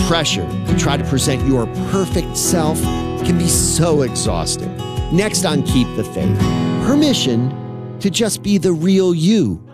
pressure to try to present your perfect self can be so exhausting. Next on Keep the Faith, permission to just be the real you.